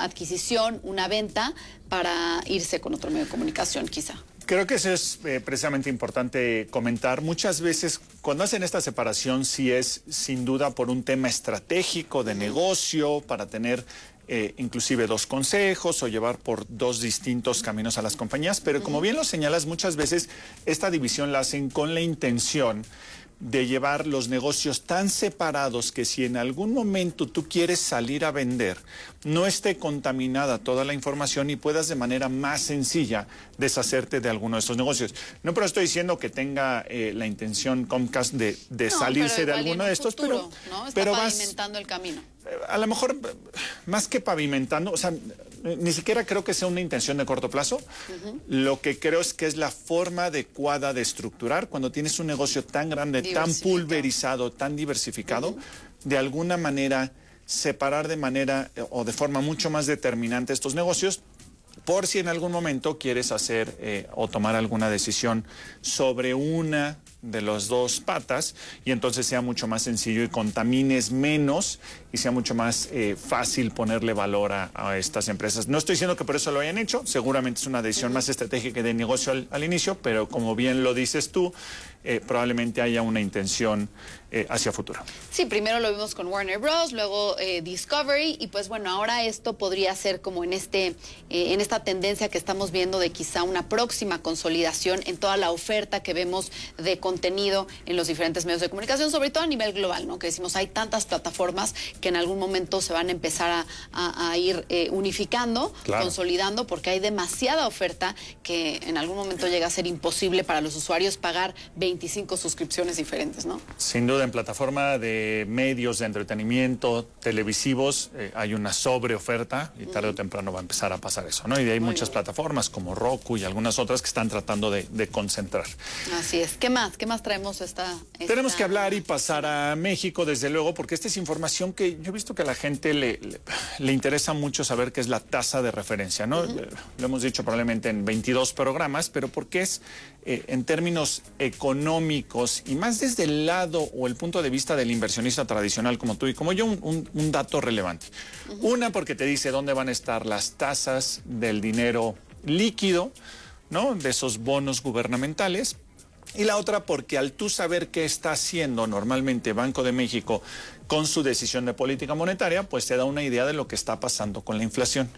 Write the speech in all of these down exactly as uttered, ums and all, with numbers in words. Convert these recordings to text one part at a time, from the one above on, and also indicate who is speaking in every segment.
Speaker 1: adquisición, una venta, para irse con otro medio de comunicación, quizá.
Speaker 2: Creo que eso es eh, precisamente importante comentar. Muchas veces cuando hacen esta separación sí es sin duda por un tema estratégico de negocio, para tener eh, inclusive dos consejos o llevar por dos distintos caminos a las compañías. Pero como bien lo señalas, muchas veces esta división la hacen con la intención de llevar los negocios tan separados que si en algún momento tú quieres salir a vender, no esté contaminada toda la información y puedas de manera más sencilla deshacerte de alguno de estos negocios. No, pero estoy diciendo que tenga eh, la intención Comcast de, de no, salirse de alguno de estos,
Speaker 1: futuro, pero, ¿no? Está pero pavimentando vas, el camino.
Speaker 2: A lo mejor, más que pavimentando, o sea, ni siquiera creo que sea una intención de corto plazo. Uh-huh. Lo que creo es que es la forma adecuada de estructurar cuando tienes un negocio tan grande, tan pulverizado, tan diversificado, uh-huh. de alguna manera separar de manera o de forma mucho más determinante estos negocios, por si en algún momento quieres hacer eh, o tomar alguna decisión sobre una de las dos patas, y entonces sea mucho más sencillo y contamines menos y sea mucho más eh, fácil ponerle valor a, a estas empresas. No estoy diciendo que por eso lo hayan hecho, seguramente es una decisión más estratégica de negocio al, al inicio, pero como bien lo dices tú, eh, probablemente haya una intención eh, hacia futuro.
Speaker 1: Sí, primero lo vimos con Warner Bros., luego eh, Discovery, y pues bueno, ahora esto podría ser como en este, eh, en esta tendencia que estamos viendo de quizá una próxima consolidación en toda la oferta que vemos de contenido en los diferentes medios de comunicación, sobre todo a nivel global, ¿no? Que decimos, hay tantas plataformas que en algún momento se van a empezar a, a, a ir eh, unificando, claro. consolidando, porque hay demasiada oferta que en algún momento llega a ser imposible para los usuarios pagar veinticinco suscripciones diferentes, ¿no?
Speaker 2: Sin duda, en plataforma de medios de entretenimiento televisivos eh, hay una sobreoferta y tarde uh-huh. o temprano va a empezar a pasar eso, ¿no? Y de ahí Muy muchas bien. plataformas como Roku y algunas otras que están tratando de, de concentrar.
Speaker 1: Así es. ¿Qué más? ¿Qué más traemos esta, esta...
Speaker 2: Tenemos que hablar y pasar a México, desde luego, porque esta es información que yo he visto que a la gente le, le, le interesa mucho saber qué es la tasa de referencia, ¿no? Uh-huh. Lo hemos dicho probablemente en veintidós programas, pero porque es eh, en términos económicos y más desde el lado o el punto de vista del inversionista tradicional como tú y como yo, un, un, un dato relevante. Uh-huh. Una, porque te dice dónde van a estar las tasas del dinero líquido, ¿no? De esos bonos gubernamentales. Y la otra, porque al tú saber qué está haciendo normalmente Banco de México con su decisión de política monetaria, pues te da una idea de lo que está pasando con la inflación.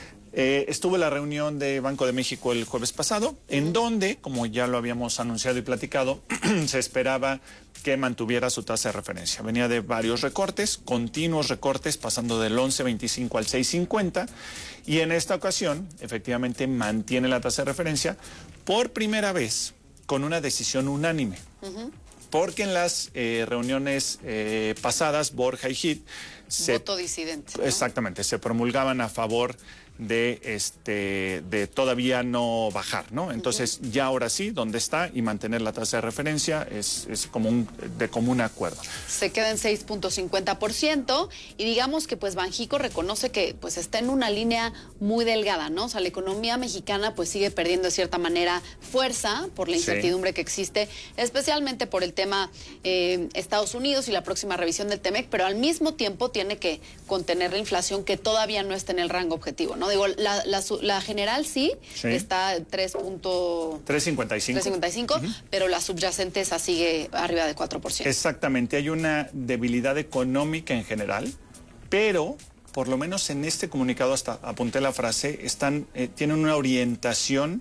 Speaker 2: Eh, estuvo la reunión de Banco de México el jueves pasado, en donde, como ya lo habíamos anunciado y platicado, se esperaba que mantuviera su tasa de referencia. Venía de varios recortes, continuos recortes, pasando del once veinticinco al seis cincuenta, y en esta ocasión, efectivamente, mantiene la tasa de referencia por primera vez con una decisión unánime. Uh-huh. Porque en las eh, reuniones eh, pasadas, Borja y Hit...
Speaker 1: Voto disidente, ¿no?
Speaker 2: Exactamente, se promulgaban a favor de este de todavía no bajar, ¿no? Entonces, uh-huh. ya ahora sí, donde está y mantener la tasa de referencia es, es como un, de común acuerdo.
Speaker 1: Se queda en seis punto cincuenta por ciento y digamos que pues Banjico reconoce que pues está en una línea muy delgada, ¿no? O sea, la economía mexicana pues sigue perdiendo de cierta manera fuerza por la incertidumbre sí. que existe, especialmente por el tema eh, Estados Unidos y la próxima revisión del Temec, pero al mismo tiempo tiene que contener la inflación que todavía no está en el rango objetivo, ¿no? No, digo, la, la, la general sí, sí. está tres punto
Speaker 2: cincuenta y cinco,
Speaker 1: uh-huh. pero la subyacente esa sigue arriba de cuatro por ciento.
Speaker 2: Exactamente, hay una debilidad económica en general, pero por lo menos en este comunicado, hasta apunté la frase, están, eh, tienen una orientación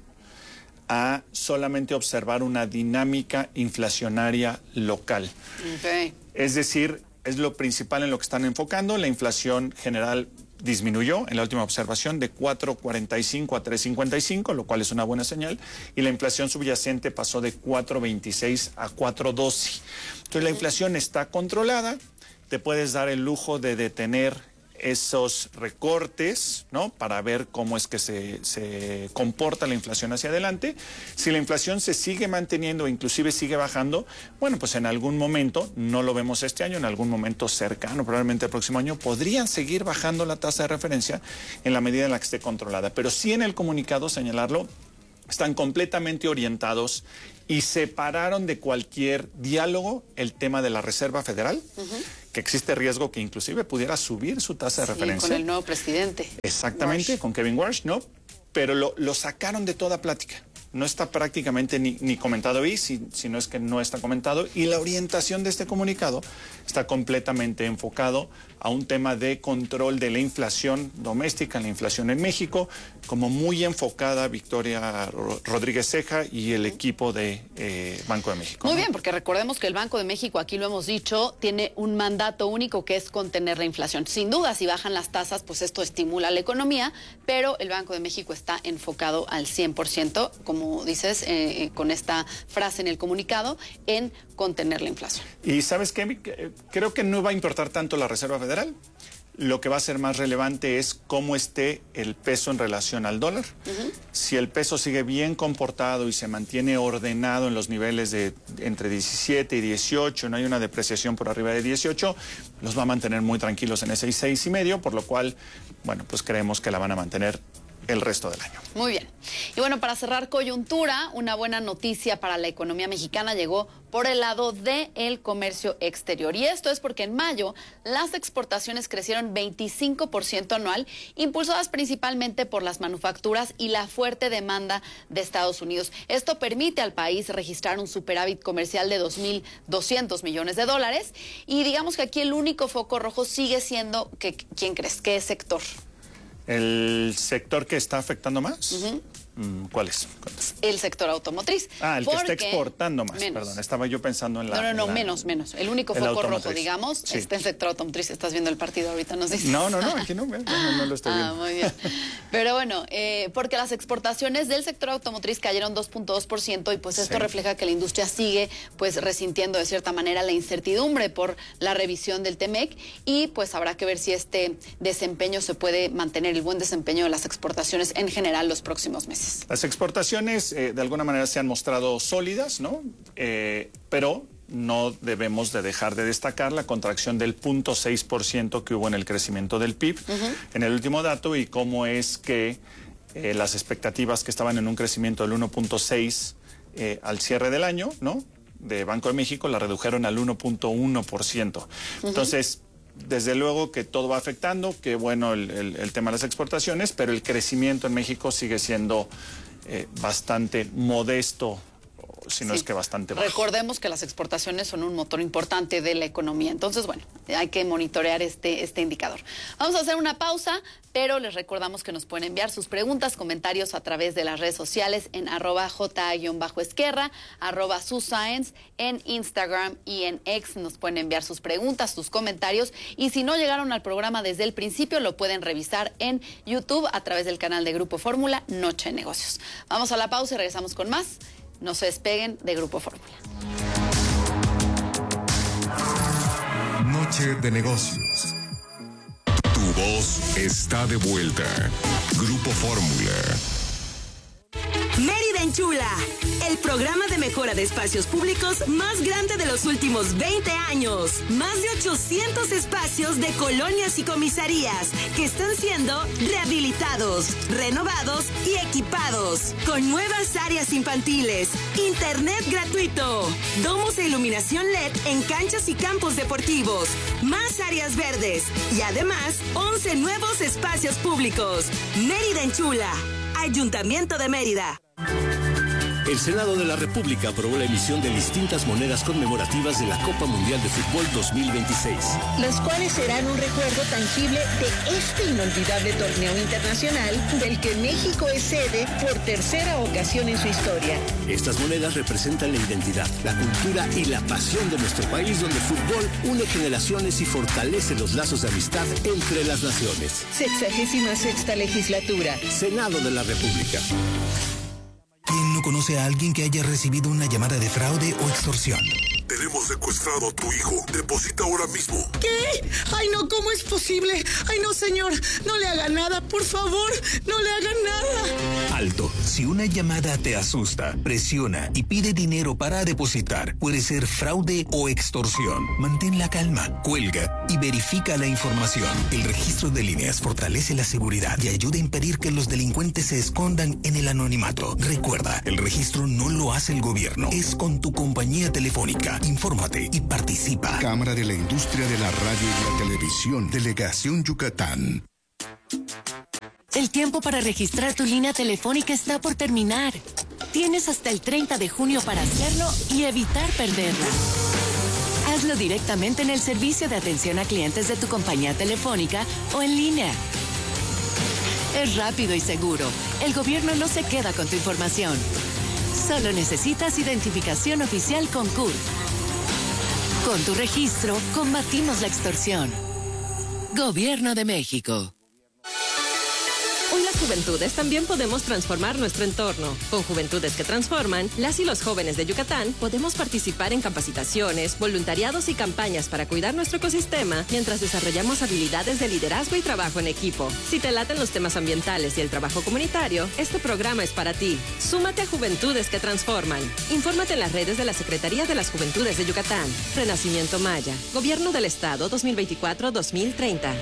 Speaker 2: a solamente observar una dinámica inflacionaria local.
Speaker 1: Okay.
Speaker 2: Es decir, es lo principal en lo que están enfocando. La inflación general disminuyó en la última observación de cuatro cuarenta y cinco a tres cincuenta y cinco, lo cual es una buena señal, y la inflación subyacente pasó de cuatro veintiséis a cuatro doce. Entonces la inflación está controlada, te puedes dar el lujo de detener esos recortes, ¿no? Para ver cómo es que se, se comporta la inflación hacia adelante. Si la inflación se sigue manteniendo, inclusive sigue bajando, bueno, pues en algún momento, no lo vemos este año, en algún momento cercano, probablemente el próximo año, podrían seguir bajando la tasa de referencia en la medida en la que esté controlada. Pero sí en el comunicado señalarlo, están completamente orientados y separaron de cualquier diálogo el tema de la Reserva Federal, uh-huh. que existe riesgo que inclusive pudiera subir su tasa de
Speaker 1: sí,
Speaker 2: referencia.
Speaker 1: Con el nuevo presidente.
Speaker 2: Exactamente,
Speaker 1: Warsh.
Speaker 2: Con Kevin Warsh, ¿no? Pero lo, lo sacaron de toda plática. No está prácticamente ni, ni comentado ahí, si, si no es que no está comentado. Y la orientación de este comunicado está completamente enfocado a un tema de control de la inflación doméstica, la inflación en México, como muy enfocada Victoria Rodríguez Ceja y el equipo de eh, Banco de México.
Speaker 1: Muy
Speaker 2: ¿no?
Speaker 1: bien, porque recordemos que el Banco de México, aquí lo hemos dicho, tiene un mandato único que es contener la inflación. Sin duda, si bajan las tasas, pues esto estimula la economía, pero el Banco de México está enfocado al cien por ciento, como dices, eh, con esta frase en el comunicado, en contener la inflación.
Speaker 2: Y ¿sabes qué? Creo que no va a importar tanto la Reserva Federal. Lo que va a ser más relevante es cómo esté el peso en relación al dólar. Uh-huh. Si el peso sigue bien comportado y se mantiene ordenado en los niveles de entre diecisiete y dieciocho, no hay una depreciación por arriba de dieciocho, los va a mantener muy tranquilos en ese seis y medio, por lo cual, bueno, pues creemos que la van a mantener el resto del año.
Speaker 1: Muy bien. Y bueno, para cerrar coyuntura, una buena noticia para la economía mexicana llegó por el lado del comercio exterior. Y esto es porque en mayo las exportaciones crecieron veinticinco por ciento anual, impulsadas principalmente por las manufacturas y la fuerte demanda de Estados Unidos. Esto permite al país registrar un superávit comercial de dos mil doscientos millones de dólares. Y digamos que aquí el único foco rojo sigue siendo, que, ¿quién crees? ¿Qué sector?
Speaker 2: ¿El sector que está afectando más?
Speaker 1: Uh-huh.
Speaker 2: ¿Cuál es?
Speaker 1: El sector automotriz.
Speaker 2: Ah, el que está exportando más,
Speaker 1: menos.
Speaker 2: perdón. Estaba yo pensando en la...
Speaker 1: No, no, no,
Speaker 2: la,
Speaker 1: menos, menos. El único el foco rojo, digamos, sí. está el sector automotriz. Estás viendo el partido ahorita, nos dices.
Speaker 2: No, no, no, aquí no, no, no lo estoy viendo.
Speaker 1: Ah, muy bien. Pero bueno, eh, porque las exportaciones del sector automotriz cayeron dos punto dos por ciento y pues esto sí. refleja que la industria sigue pues resintiendo de cierta manera la incertidumbre por la revisión del T-MEC y pues habrá que ver si este desempeño se puede mantener, el buen desempeño de las exportaciones en general los próximos meses.
Speaker 2: Las exportaciones eh, de alguna manera se han mostrado sólidas, ¿no? Eh, pero no debemos de dejar de destacar la contracción del cero punto seis por ciento que hubo en el crecimiento del P I B uh-huh. en el último dato y cómo es que eh, las expectativas que estaban en un crecimiento del uno punto seis eh, al cierre del año, ¿no? De Banco de México la redujeron al uno punto uno por ciento. Uh-huh. Entonces, desde luego que todo va afectando, que bueno el, el, el tema de las exportaciones, pero el crecimiento en México sigue siendo eh, bastante modesto, si no sí. es que bastante bajo.
Speaker 1: Recordemos que las exportaciones son un motor importante de la economía, entonces bueno, hay que monitorear este, este indicador. Vamos a hacer una pausa, pero les recordamos que nos pueden enviar sus preguntas, comentarios a través de las redes sociales en arroba j-esquerra, arroba suscience, en Instagram y en X nos pueden enviar sus preguntas, sus comentarios y si no llegaron al programa desde el principio lo pueden revisar en YouTube a través del canal de Grupo Fórmula Noche de Negocios. Vamos a la pausa y regresamos con más. No se despeguen de Grupo Fórmula.
Speaker 3: Noche de Negocios. Tu voz está de vuelta. Grupo Fórmula.
Speaker 4: Mérida Enchula, el programa de mejora de espacios públicos más grande de los últimos veinte años. Más de ochocientos espacios de colonias y comisarías que están siendo rehabilitados, renovados y equipados. Con nuevas áreas infantiles, internet gratuito, domos e iluminación L E D en canchas y campos deportivos, más áreas verdes y además once nuevos espacios públicos. Mérida Enchula. Ayuntamiento de Mérida.
Speaker 5: El Senado de la República aprobó la emisión de distintas monedas conmemorativas de la Copa Mundial de Fútbol dos mil veintiséis.
Speaker 6: Las cuales serán un recuerdo tangible de este inolvidable torneo internacional del que México es sede por tercera ocasión en su historia.
Speaker 5: Estas monedas representan la identidad, la cultura y la pasión de nuestro país, donde el fútbol une generaciones y fortalece los lazos de amistad entre las naciones.
Speaker 6: Sexagésima sexta legislatura.
Speaker 5: Senado de la República.
Speaker 7: ¿Quién no conoce a alguien que haya recibido una llamada de fraude o extorsión?
Speaker 8: Tenemos secuestrado a tu hijo. Deposita ahora mismo.
Speaker 6: ¿Qué? Ay, no, ¿cómo es posible? Ay, no, señor, no le haga nada. llamada, por favor, no le hagan nada.
Speaker 7: Alto. Si una llamada te asusta, presiona y pide dinero para depositar, puede ser fraude o extorsión. Mantén la calma, cuelga y verifica la información. El registro de líneas fortalece la seguridad y ayuda a impedir que los delincuentes se escondan en el anonimato. Recuerda, el registro no lo hace el gobierno, es con tu compañía telefónica. Infórmate y participa.
Speaker 3: Cámara de la Industria de la Radio y la Televisión, Delegación Yucatán.
Speaker 9: El tiempo para registrar tu línea telefónica está por terminar. Tienes hasta el treinta de junio para hacerlo y evitar perderla. Hazlo directamente en el servicio de atención a clientes de tu compañía telefónica o en línea. Es rápido y seguro. El gobierno no se queda con tu información. Solo necesitas identificación oficial con C U R. Con tu registro, combatimos la extorsión. Gobierno de México.
Speaker 10: Hoy las juventudes también podemos transformar nuestro entorno. Con Juventudes que Transforman, las y los jóvenes de Yucatán podemos participar en capacitaciones, voluntariados y campañas para cuidar nuestro ecosistema mientras desarrollamos habilidades de liderazgo y trabajo en equipo. Si te laten los temas ambientales y el trabajo comunitario, este programa es para ti. Súmate a Juventudes que Transforman. Infórmate en las redes de la Secretaría de las Juventudes de Yucatán. Renacimiento Maya. Gobierno del Estado dos mil veinticuatro a dos mil treinta.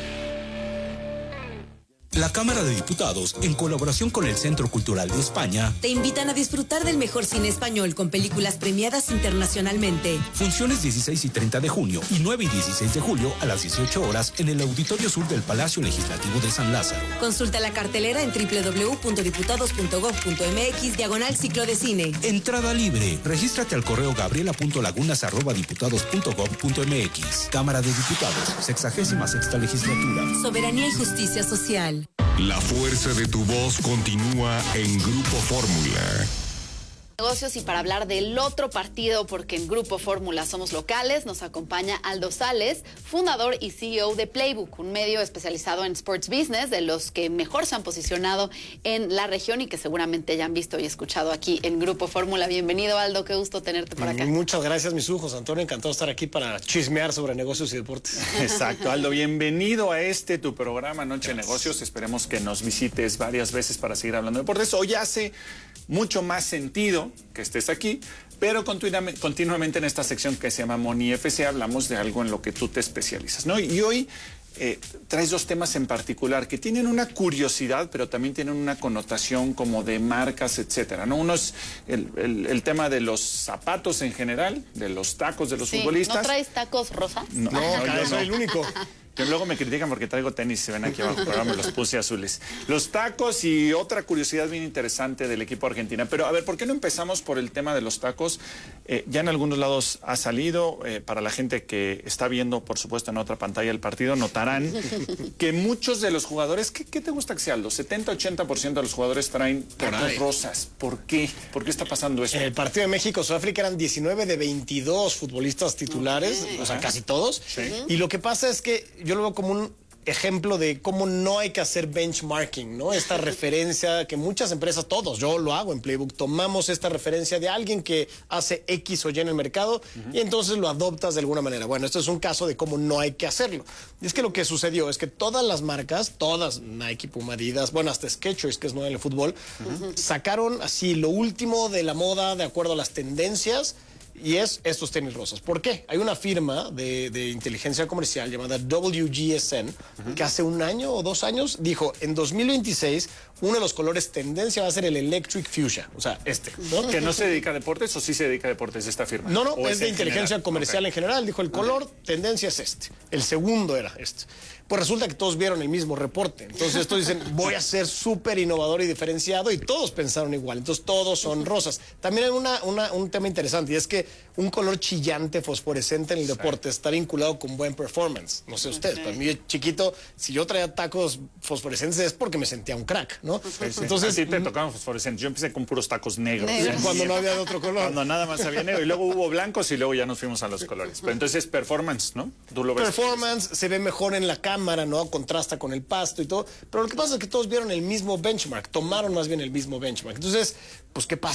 Speaker 11: La Cámara de Diputados, en colaboración con el Centro Cultural de España,
Speaker 12: te invitan a disfrutar del mejor cine español con películas premiadas internacionalmente.
Speaker 11: Funciones dieciséis y treinta de junio y nueve y dieciséis de julio a las dieciocho horas en el Auditorio Sur del Palacio Legislativo de San Lázaro.
Speaker 12: Consulta la cartelera en doble u doble u doble u punto diputados punto gob punto eme equis diagonal ciclo de cine.
Speaker 11: Entrada libre. Regístrate al correo gabriela punto lagunas arroba diputados punto gob punto eme equis. Cámara de Diputados, sexagésima sexta legislatura.
Speaker 12: Soberanía y justicia social.
Speaker 3: La fuerza de tu voz continúa en Grupo Fórmula.
Speaker 1: Negocios, y para hablar del otro partido, porque en Grupo Fórmula somos locales, nos acompaña Aldo Sales, fundador y C E O de Playbook, un medio especializado en sports business, de los que mejor se han posicionado en la región y que seguramente ya han visto y escuchado aquí en Grupo Fórmula. Bienvenido, Aldo, qué gusto tenerte por acá.
Speaker 13: Muchas gracias, mis ojos, Antonio, encantado de estar aquí para chismear sobre negocios y deportes.
Speaker 2: Exacto, Aldo, bienvenido a este tu programa Noche de Negocios. Esperemos que nos visites varias veces para seguir hablando de deportes. Hoy hace mucho más sentido que estés aquí, pero continuamente en esta sección que se llama Money F C hablamos de algo en lo que tú te especializas, ¿no? Y hoy eh, traes dos temas en particular que tienen una curiosidad, pero también tienen una connotación como de marcas, etcétera, ¿no? Uno es el, el, el tema de los zapatos en general, de los tacos de los
Speaker 1: sí,
Speaker 2: futbolistas.
Speaker 1: ¿No traes tacos rosa?
Speaker 2: No,
Speaker 13: no,
Speaker 2: no, yo
Speaker 13: soy
Speaker 2: no.
Speaker 13: el único.
Speaker 2: Que luego me critican porque traigo tenis, se ven aquí abajo, pero ahora me los puse azules. Los tacos y otra curiosidad bien interesante del equipo argentino. Pero a ver, ¿por qué no empezamos por el tema de los tacos? Eh, ya en algunos lados ha salido, eh, para la gente que está viendo, por supuesto, en otra pantalla el partido, notarán que muchos de los jugadores, ¿qué, qué te gusta que sean? Los setenta, ochenta por ciento de los jugadores traen tacos rosas. ¿Por qué? ¿Por qué está pasando eso?
Speaker 13: En el partido de México-Sudáfrica eran diecinueve de veintidós futbolistas titulares, okay. o sea, casi todos.
Speaker 2: Sí.
Speaker 13: Y lo que pasa es que yo lo veo como un ejemplo de cómo no hay que hacer benchmarking, ¿no? Esta referencia que muchas empresas, todos, yo lo hago en Playbook, tomamos esta referencia de alguien que hace X o Y en el mercado uh-huh. y entonces lo adoptas de alguna manera. Bueno, esto es un caso de cómo no hay que hacerlo. Y es que lo que sucedió es que todas las marcas, todas, Nike, Puma, Adidas, bueno, hasta Skechers, que es nuevo en el fútbol, uh-huh. sacaron así lo último de la moda de acuerdo a las tendencias. Y es estos tenis rosas. ¿Por qué? Hay una firma de, de inteligencia comercial llamada W G S N uh-huh. que hace un año o dos años dijo, en dos mil veintiséis uno de los colores tendencia va a ser el Electric Fuchsia, o sea, este, ¿no?
Speaker 2: ¿Que no se dedica a deportes o sí se dedica a deportes esta firma?
Speaker 13: No, no, es,
Speaker 2: es
Speaker 13: de inteligencia
Speaker 2: general?
Speaker 13: comercial okay. en general. Dijo, el color okay. tendencia es este. El segundo era este. Pues resulta que todos vieron el mismo reporte. Entonces todos dicen, voy a ser súper innovador y diferenciado, y todos pensaron igual. Entonces todos son rosas. También hay una, una, un tema interesante, y es que un color chillante, fosforescente en el deporte está vinculado con buen performance. No sé ustedes, okay. para mí chiquito, si yo traía tacos fosforescentes es porque me sentía un crack, ¿no?
Speaker 2: Sí, sí. Entonces sí te tocaban fosforescentes. Yo empecé con puros tacos negros.
Speaker 13: Negro.
Speaker 2: ¿sí?
Speaker 13: Cuando no había de otro color.
Speaker 2: Cuando nada más había negro. Y luego hubo blancos y luego ya nos fuimos a los colores. Pero entonces performance, ¿no? Tú lo ves.
Speaker 13: Performance, se ve mejor en la cámara, ¿no? Contrasta con el pasto y todo. Pero lo que pasa es que todos vieron el mismo benchmark, tomaron más bien el mismo benchmark. Entonces, pues, ¿qué pasa?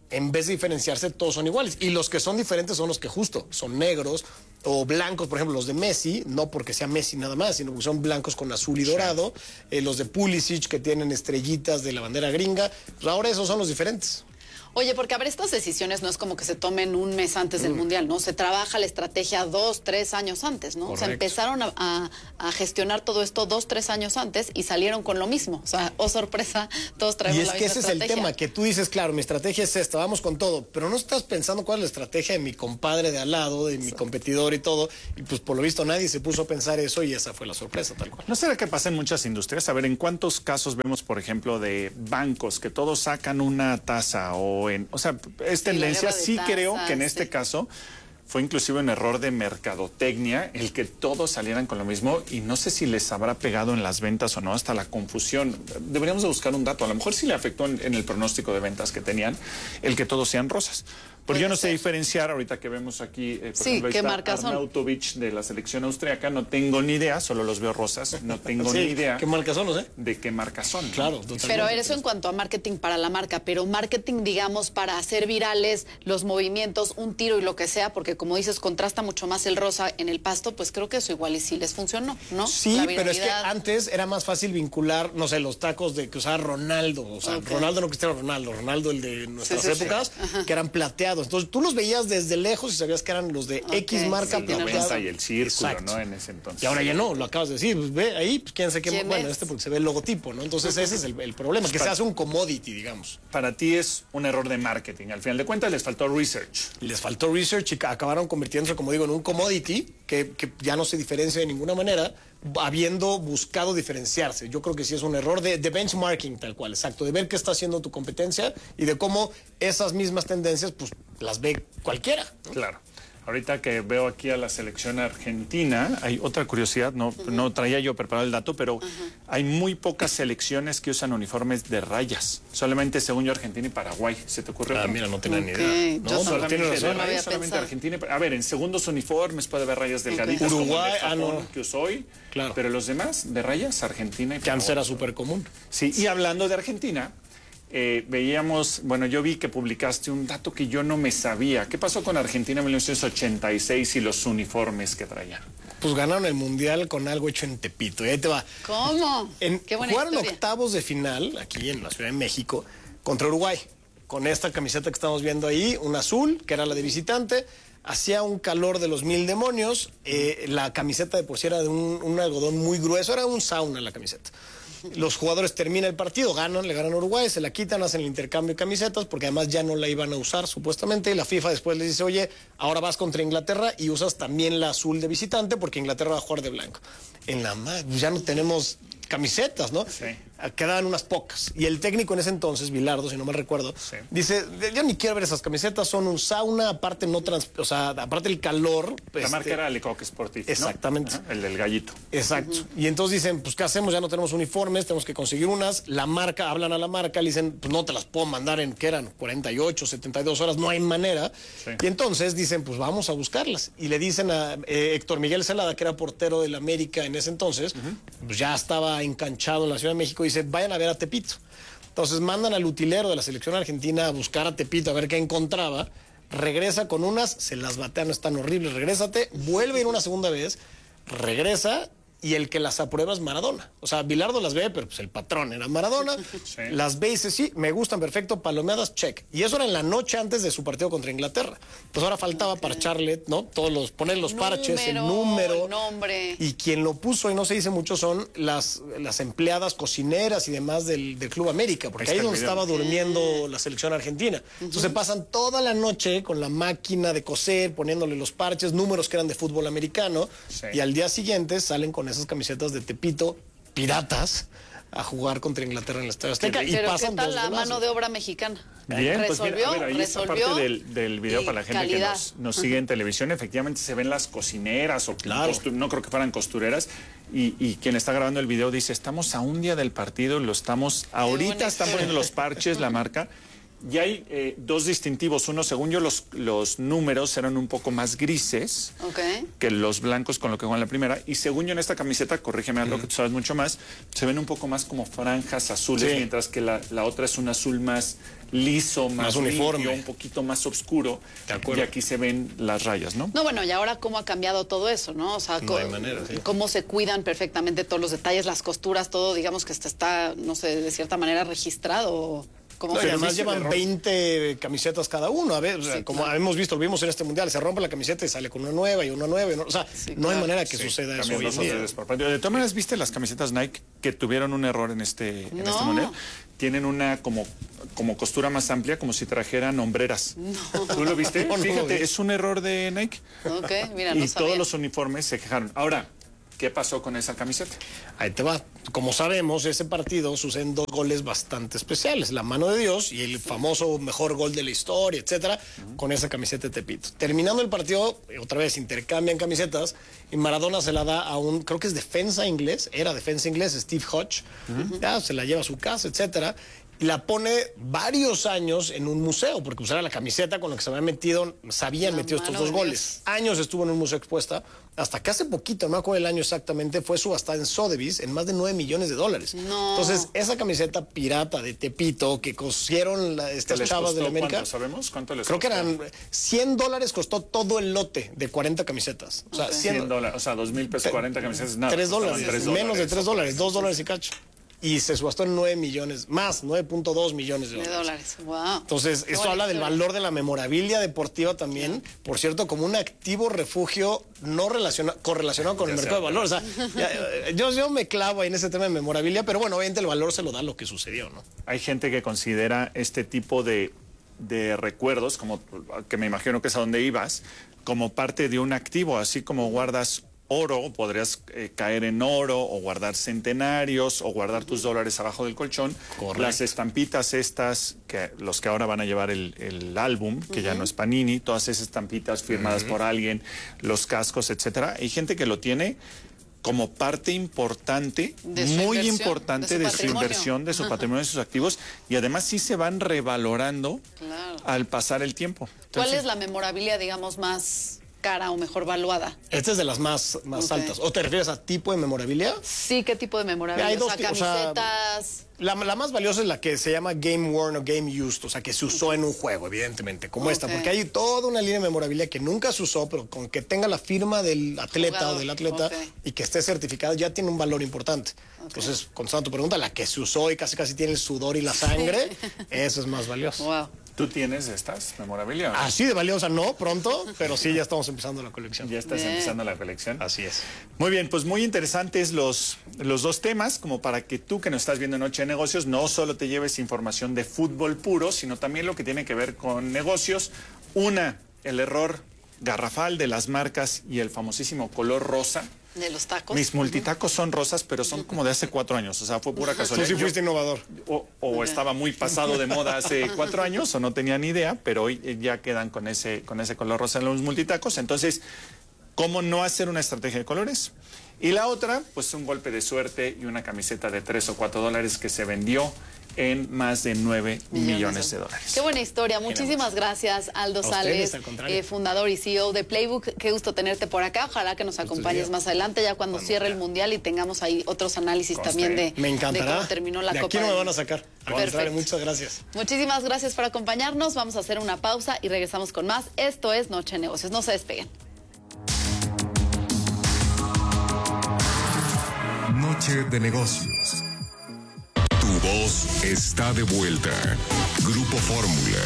Speaker 13: en vez de diferenciarse, todos son iguales. Y los que son diferentes son los que justo son negros o blancos, por ejemplo, los de Messi, no porque sea Messi nada más, sino porque son blancos con azul y dorado. Eh, los de Pulisic, que tienen estrellitas de la bandera gringa. Pues ahora esos son los diferentes.
Speaker 1: Oye, porque a ver, estas decisiones no es como que se tomen un mes antes del
Speaker 13: Mm.
Speaker 1: Mundial, ¿no? Se trabaja la estrategia dos, tres años antes, ¿no? O sea,
Speaker 13: Correcto.
Speaker 1: empezaron a, a- a gestionar todo esto dos, tres años antes y salieron con lo mismo. O sea, oh sorpresa, todos traemos
Speaker 13: Y es
Speaker 1: la
Speaker 13: que
Speaker 1: misma
Speaker 13: ese es el
Speaker 1: estrategia.
Speaker 13: tema, que tú dices, claro, mi estrategia es esta, vamos con todo, pero no estás pensando cuál es la estrategia de mi compadre de al lado, de mi competidor y todo, y pues por lo visto nadie se puso a pensar eso y esa fue la sorpresa, tal cual.
Speaker 2: ¿No será que pasa en muchas industrias? A ver, ¿en cuántos casos vemos, por ejemplo, de bancos que todos sacan una tasa o en... O sea, es
Speaker 1: Sí, la
Speaker 2: tendencia,
Speaker 1: guerra de
Speaker 2: sí creo
Speaker 1: tasas,
Speaker 2: que en
Speaker 1: sí.
Speaker 2: este caso fue inclusive un error de mercadotecnia el que todos salieran con lo mismo y no sé si les habrá pegado en las ventas o no, hasta la confusión. Deberíamos de buscar un dato, a lo mejor sí le afectó en, en el pronóstico de ventas que tenían el que todos sean rosas. Porque yo no sé diferenciar, ahorita que vemos aquí, eh, por
Speaker 1: Sí,
Speaker 2: ejemplo, ahí
Speaker 1: ¿qué
Speaker 2: está
Speaker 1: marcas son?
Speaker 2: Arnautovic de la selección austriaca, no tengo ni idea, solo los veo rosas, no tengo
Speaker 13: Sí,
Speaker 2: ni idea.
Speaker 13: ¿qué marcas son, no sé?
Speaker 2: De qué marcas son.
Speaker 13: Claro,
Speaker 1: Pero a ver, eso en cuanto a marketing para la marca, pero marketing, digamos, para hacer virales los movimientos, un tiro y lo que sea, porque como dices, contrasta mucho más el rosa en el pasto, pues creo que eso igual y sí les funcionó, ¿no?
Speaker 13: Sí,
Speaker 1: La
Speaker 13: pero es que
Speaker 1: viralidad.
Speaker 13: antes era más fácil vincular, no sé, los tacos de que usaba Ronaldo, o sea,
Speaker 1: Ok.
Speaker 13: Ronaldo no Cristiano Ronaldo, Ronaldo el de nuestras
Speaker 1: Sí, sí, sí.
Speaker 13: épocas, que eran plateados. Entonces tú los veías desde lejos y sabías que eran los de
Speaker 1: Ok,
Speaker 13: X marca
Speaker 1: sí, tienes
Speaker 13: plateado.
Speaker 2: noventa y el círculo,
Speaker 13: Exacto.
Speaker 2: ¿no? En ese entonces.
Speaker 13: Y ahora ya no, lo acabas de decir, pues ve ahí, pues quién sabe qué,
Speaker 1: ¿Quién
Speaker 13: bueno,
Speaker 1: es?
Speaker 13: este porque se ve el logotipo, ¿no? Entonces ese es el, el problema, que se hace un commodity, digamos.
Speaker 2: Para ti es un error de marketing. Al final de cuentas les faltó research.
Speaker 13: Les faltó research y ca- acabaron convirtiéndose, como digo, en un commodity que, que ya no se diferencia de ninguna manera, habiendo buscado diferenciarse. Yo creo que sí es un error de, de benchmarking, tal cual, exacto, de ver qué está haciendo tu competencia y de cómo esas mismas tendencias, pues, las ve cualquiera, ¿no?
Speaker 2: Claro. Ahorita que veo aquí a la selección argentina, hay otra curiosidad, no, no traía yo preparado el dato, pero hay muy pocas selecciones que usan uniformes de rayas. Solamente, según yo, Argentina y Paraguay. ¿Se te ocurrió?
Speaker 13: Ah, mira, no tenía ni
Speaker 1: Ok,
Speaker 13: idea.
Speaker 1: yo
Speaker 13: No,
Speaker 1: solo-
Speaker 13: pero
Speaker 2: solamente
Speaker 13: tienes
Speaker 2: de
Speaker 13: razón.
Speaker 1: no lo había
Speaker 2: rayas, solamente
Speaker 1: pensado.
Speaker 2: Argentina. y- A ver, en segundos uniformes puede haber rayas delgaditas como el de
Speaker 13: Uruguay, ah,
Speaker 2: Japón,
Speaker 13: no.
Speaker 2: que usó hoy.
Speaker 13: Claro.
Speaker 2: Pero los demás, de rayas, Argentina y
Speaker 13: Que antes
Speaker 2: Paraguay.
Speaker 13: era súper común.
Speaker 2: Sí, y hablando de Argentina, eh, veíamos, bueno, yo vi que publicaste un dato que yo no me sabía. ¿Qué pasó con Argentina en mil novecientos ochenta y seis y los uniformes que traían?
Speaker 13: Pues ganaron el Mundial con algo hecho en Tepito. Y ahí te va.
Speaker 1: ¿Cómo?
Speaker 13: En,
Speaker 1: Qué buena
Speaker 13: jugaron
Speaker 1: historia.
Speaker 13: octavos de final, aquí en la Ciudad de México, contra Uruguay. Con esta camiseta que estamos viendo ahí, un azul, que era la de visitante. Hacía un calor de los mil demonios. Eh, la camiseta de por sí era de un, un algodón muy grueso. Era un sauna la camiseta. Los jugadores terminan el partido, ganan, le ganan a Uruguay, se la quitan, hacen el intercambio de camisetas, porque además ya no la iban a usar supuestamente. Y la FIFA después les dice, oye, ahora vas contra Inglaterra y usas también la azul de visitante, porque Inglaterra va a jugar de blanco. En la ma- pues ya no tenemos camisetas, ¿no?
Speaker 2: Sí.
Speaker 13: Quedaban unas pocas. Y el técnico en ese entonces, Bilardo, si no me recuerdo,
Speaker 2: Sí.
Speaker 13: dice, yo ni quiero ver esas camisetas, son un sauna, aparte no trans, o sea, aparte el calor.
Speaker 2: La
Speaker 13: este,
Speaker 2: marca era Lecoq Sportif, ¿no?
Speaker 13: Exactamente.
Speaker 2: Ajá, el del gallito.
Speaker 13: Exacto. Y entonces dicen, pues, ¿qué hacemos? Ya no tenemos uniformes, tenemos que conseguir unas. La marca, hablan a la marca, le dicen, pues no te las puedo mandar en, ¿qué eran? cuarenta y ocho, setenta y dos horas, no hay manera.
Speaker 2: Sí.
Speaker 13: Y entonces dicen, pues vamos a buscarlas. Y le dicen a eh, Héctor Miguel Celada, que era portero del América en ese entonces, pues ya estaba enganchado en la Ciudad de México, y dice, vayan a ver a Tepito. Entonces mandan al utilero de la selección argentina a buscar a Tepito, a ver qué encontraba. Regresa con unas, se las batean, están horribles, regrésate, vuelve a ir una segunda vez, regresa y el que las aprueba es Maradona. O sea, Bilardo las ve, pero pues el patrón era Maradona.
Speaker 2: Sí.
Speaker 13: Las ve y dice, sí, me gustan, perfecto, palomeadas, check. Y eso era en la noche antes de su partido contra Inglaterra. Pues ahora faltaba parcharle, ¿no? Todos los, poner los parches, el número.
Speaker 1: El nombre.
Speaker 13: Y quien lo puso, y no se dice mucho, son las, las empleadas cocineras y demás del, del Club América, porque
Speaker 2: Ahí
Speaker 13: ahí
Speaker 2: está
Speaker 13: es
Speaker 2: el
Speaker 13: donde
Speaker 2: video.
Speaker 13: estaba durmiendo la selección argentina. Entonces pasan toda la noche con la máquina de coser, poniéndole los parches, números que eran de fútbol americano,
Speaker 2: Sí.
Speaker 13: y al día siguiente salen con esas camisetas de Tepito, piratas, a jugar contra Inglaterra en el Estadio Azteca. Y
Speaker 1: Pero ¿qué
Speaker 13: pasan
Speaker 1: tal
Speaker 13: dos
Speaker 1: la
Speaker 13: golazos.
Speaker 1: mano de obra mexicana?
Speaker 2: Bien, pues mira,
Speaker 1: resolvió,
Speaker 2: a ver, ahí está
Speaker 1: resolvió.
Speaker 2: parte del, del video
Speaker 1: y
Speaker 2: para la gente
Speaker 1: calidad.
Speaker 2: que nos, nos sigue en televisión. Efectivamente se ven las cocineras o
Speaker 13: Claro.
Speaker 2: costu- no creo que fueran costureras. Y, y quien está grabando el video dice, estamos a un día del partido, lo estamos, ahorita
Speaker 1: buena
Speaker 2: están
Speaker 1: historia.
Speaker 2: poniendo los parches, la marca. Y hay eh, dos distintivos. Uno, según yo, los, los números eran un poco más grises
Speaker 1: okay.
Speaker 2: que los blancos con lo que juegan la primera. Y según yo, en esta camiseta, corrígeme algo uh-huh. que tú sabes mucho más, se ven un poco más como franjas azules, sí. mientras que la, la otra es un azul más liso, más, más uniforme, limpio, un poquito más oscuro. Y aquí se ven las rayas, ¿no?
Speaker 1: No, bueno, y ahora cómo ha cambiado todo eso, ¿no? O sea,
Speaker 13: no hay manera, sí.
Speaker 1: cómo se cuidan perfectamente todos los detalles, las costuras, todo, digamos que está, está no sé, de cierta manera registrado.
Speaker 13: No, y además llevan veinte camisetas cada uno. A ver, o sea, sí, como claro. hemos visto, lo vimos en este mundial, se rompe la camiseta y sale con una nueva y una nueva. Y no, o sea, sí, no claro. hay manera que sí, suceda eso hoy en día.
Speaker 2: De todas maneras, ¿viste las camisetas Nike que tuvieron un error en este, en no. este mundial? Tienen una como, como costura más amplia, como si trajeran hombreras. No. ¿Tú lo viste? No, Fíjate, no, es un error de Nike.
Speaker 1: Ok, mira, no
Speaker 2: Y
Speaker 1: sabía.
Speaker 2: todos los uniformes se quejaron. Ahora, ¿qué pasó con esa camiseta?
Speaker 13: Ahí te va. Como sabemos, ese partido suceden dos goles bastante especiales. La mano de Dios y el famoso mejor gol de la historia, etcétera, uh-huh. con esa camiseta de Tepito. Terminando el partido, otra vez intercambian camisetas y Maradona se la da a un, creo que es defensa inglés, era defensa inglés, Steve Hodge. Uh-huh. Ya, se la lleva a su casa, etcétera. Y la pone varios años en un museo, porque usara la camiseta con la que se habían metido, se habían la metido estos dos goles. Años estuvo en un museo expuesta, hasta que hace poquito, no me acuerdo el año exactamente, fue subastada en Sotheby's en más de nueve millones de dólares.
Speaker 1: No.
Speaker 13: Entonces, esa camiseta pirata de Tepito que cosieron la, estas chavas de la América.
Speaker 2: ¿Cuánto sabemos? ¿Cuánto les
Speaker 13: Creo
Speaker 2: costó?
Speaker 13: que eran cien dólares costó todo el lote de cuarenta camisetas. O sea,
Speaker 2: okay. cien dólares, o sea, dos mil pesos, cuarenta camisetas, nada.
Speaker 13: tres dólares, tres dólares, menos de tres dólares, dos dólares y cacho. Y se subastó en nueve millones, más, nueve punto dos millones de dólares.
Speaker 1: De dólares. Wow.
Speaker 13: Entonces,
Speaker 1: Qué
Speaker 13: esto habla
Speaker 1: historia.
Speaker 13: del valor de la memorabilia deportiva también, sí. por cierto, como un activo refugio no relacionado, correlacionado con ya el mercado de valores. O sea, ya, yo, yo me clavo ahí en ese tema de memorabilia, pero bueno, obviamente el valor se lo da lo que sucedió, ¿no?
Speaker 2: Hay gente que considera este tipo de, de recuerdos, como que me imagino que es a donde ibas, como parte de un activo, así como guardas oro, podrías eh, caer en oro o guardar centenarios o guardar tus dólares abajo del colchón.
Speaker 13: Correcto.
Speaker 2: Las estampitas estas, que los que ahora van a llevar el, el álbum, que uh-huh. ya no es Panini, todas esas estampitas firmadas uh-huh. por alguien, los cascos, etcétera. Hay gente que lo tiene como parte importante, muy importante de su, de su inversión, de su uh-huh. patrimonio, de sus activos, y además sí se van revalorando claro. al pasar el tiempo. Entonces,
Speaker 1: ¿cuál es la memorabilia, digamos, más cara o mejor valuada?
Speaker 13: Esta es de las más, más okay. altas. ¿O te refieres a tipo de memorabilia?
Speaker 1: Sí, ¿qué tipo de memorabilia?
Speaker 13: Hay
Speaker 1: o
Speaker 13: dos,
Speaker 1: sea, camisetas.
Speaker 13: O sea, la, la más valiosa es la que se llama Game Worn o Game Used, o sea, que se usó okay. en un juego, evidentemente, como okay. esta, porque hay toda una línea de memorabilia que nunca se usó, pero con que tenga la firma del atleta Jugador. o del atleta okay. y que esté certificada, ya tiene un valor importante. Okay. Entonces, contestando tu pregunta, la que se usó y casi casi tiene el sudor y la sangre, eso es más valioso.
Speaker 1: Wow.
Speaker 2: ¿Tú tienes estas memorabilia?
Speaker 13: Así de valiosa no, pronto, pero sí, ya estamos empezando la colección.
Speaker 2: Ya estás bien. empezando la colección.
Speaker 13: Así es.
Speaker 2: Muy bien, pues muy interesantes los, los dos temas, como para que tú que nos estás viendo en Noche de Negocios no solo te lleves información de fútbol puro, sino también lo que tiene que ver con negocios. Una, el error garrafal de las marcas y el famosísimo color rosa.
Speaker 1: De los tacos.
Speaker 2: Mis multitacos son rosas, pero son como de hace cuatro años. O sea, fue pura casualidad.
Speaker 13: Tú sí fuiste innovador.
Speaker 2: O, o okay. estaba muy pasado de moda hace cuatro años, o no tenía ni idea, pero hoy ya quedan con ese, con ese color rosa en los multitacos. Entonces, ¿cómo no hacer una estrategia de colores? Y la otra, pues un golpe de suerte y una camiseta de tres o cuatro dólares que se vendió en más de nueve millones, millones de dólares.
Speaker 1: Qué buena historia. Muchísimas gracias, Aldo Sales, eh, fundador y C E O de Playbook. Qué gusto tenerte por acá. Ojalá que nos acompañes más adelante, ya cuando bueno, cierre el Mundial y tengamos ahí otros análisis Conste. también de,
Speaker 13: me encantará.
Speaker 1: de cómo terminó la
Speaker 13: de
Speaker 1: Copa.
Speaker 13: Aquí no me van a sacar. Al muchas gracias.
Speaker 1: Muchísimas gracias por acompañarnos. Vamos a hacer una pausa y regresamos con más. Esto es Noche de Negocios. No se despeguen.
Speaker 3: Noche de Negocios. Tu voz está de vuelta. Grupo Fórmula.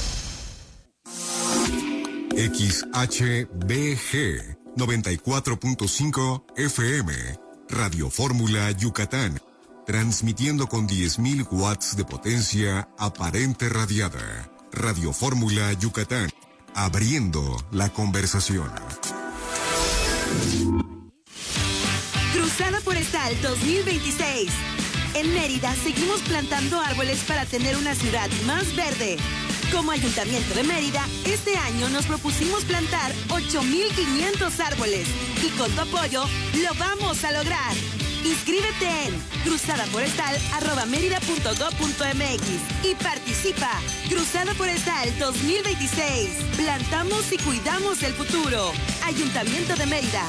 Speaker 3: X H B G noventa y cuatro punto cinco F M. Radio Fórmula Yucatán. Transmitiendo con diez mil watts de potencia aparente radiada. Radio Fórmula Yucatán. Abriendo la conversación.
Speaker 4: Cruzada Forestal dos mil veintiséis. En Mérida seguimos plantando árboles para tener una ciudad más verde. Como Ayuntamiento de Mérida, este año nos propusimos plantar ocho mil quinientos árboles y con tu apoyo lo vamos a lograr. Inscríbete en cruzada forestal arroba mérida punto gov punto mx y participa. Cruzada Forestal dos mil veintiséis. Plantamos y cuidamos el futuro. Ayuntamiento de Mérida.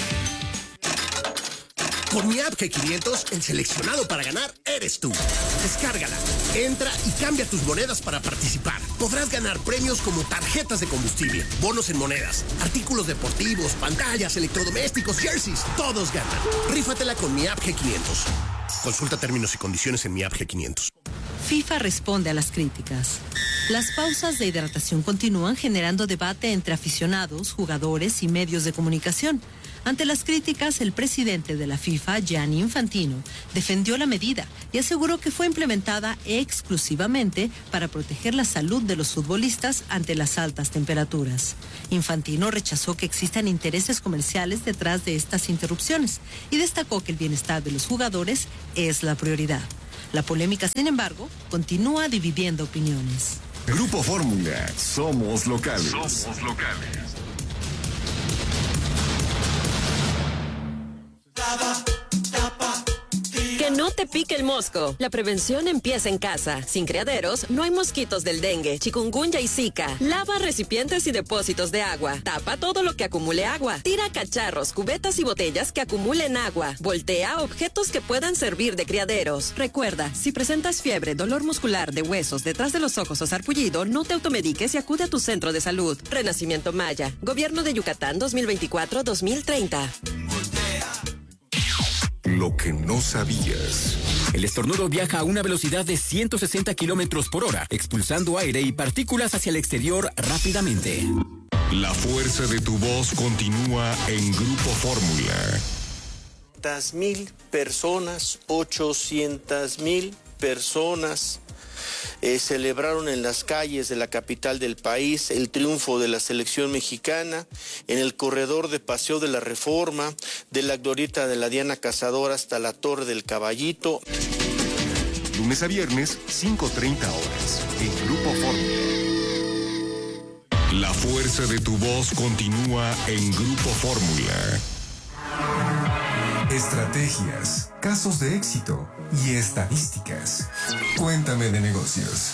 Speaker 14: Con mi app G quinientos, el seleccionado para ganar eres tú. Descárgala, entra y cambia tus monedas para participar. Podrás ganar premios como tarjetas de combustible, bonos en monedas, artículos deportivos, pantallas, electrodomésticos, jerseys. Todos ganan. Rífatela con mi app G quinientos. Consulta términos y condiciones en mi app G quinientos.
Speaker 15: FIFA responde a las críticas. Las pausas de hidratación continúan generando debate entre aficionados, jugadores y medios de comunicación. Ante las críticas, el presidente de la FIFA, Gianni Infantino, defendió la medida y aseguró que fue implementada exclusivamente para proteger la salud de los futbolistas ante las altas temperaturas. Infantino rechazó que existan intereses comerciales detrás de estas interrupciones y destacó que el bienestar de los jugadores es la prioridad. La polémica, sin embargo, continúa dividiendo opiniones.
Speaker 3: Grupo Fórmula, somos locales.
Speaker 8: Somos locales.
Speaker 10: Que no te pique el mosco. La prevención empieza en casa. Sin criaderos, no hay mosquitos del dengue, chikungunya y zika. Lava recipientes y depósitos de agua. Tapa todo lo que acumule agua. Tira cacharros, cubetas y botellas que acumulen agua. Voltea objetos que puedan servir de criaderos. Recuerda, si presentas fiebre, dolor muscular de huesos, detrás de los ojos o sarpullido, no te automediques y acude a tu centro de salud. Renacimiento Maya. Gobierno de Yucatán dos mil veinticuatro a dos mil treinta.
Speaker 3: Lo que no sabías.
Speaker 16: El estornudo viaja a una velocidad de ciento sesenta kilómetros por hora, expulsando aire y partículas hacia el exterior rápidamente.
Speaker 3: La fuerza de tu voz continúa en Grupo Fórmula.
Speaker 17: ochocientas mil personas, ochocientas mil personas eh, celebraron en las calles de la capital del país el triunfo de la selección mexicana en el corredor de Paseo de la Reforma, de la glorieta de la Diana Cazadora hasta la Torre del Caballito.
Speaker 3: Lunes a viernes, cinco treinta horas, en Grupo Fórmula. La fuerza de tu voz continúa en Grupo Fórmula. Estrategias, casos de éxito y estadísticas. Cuéntame de negocios.